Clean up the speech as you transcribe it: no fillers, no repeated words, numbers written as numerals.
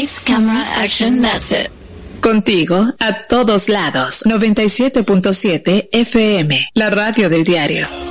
Lights, camera, action, that's it. Contigo a todos lados. 97.7 FM, la radio del diario.